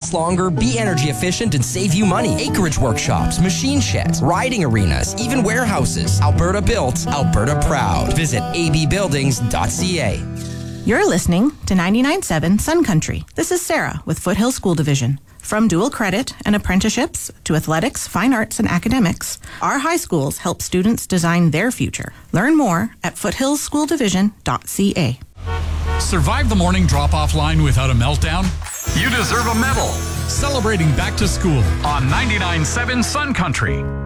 last longer, be energy efficient, and save you money. Acreage workshops, machine sheds, riding arenas, even warehouses. Alberta built, Alberta proud. Visit abbuildings.ca. You're listening to 99.7 Sun Country. This is Sarah with Foothill School Division. From dual credit and apprenticeships to athletics, fine arts, and academics, our high schools help students design their future. Learn more at foothillschooldivision.ca. Survive the morning drop-off line without a meltdown? You deserve a medal. Celebrating back to school on 99.7 Sun Country.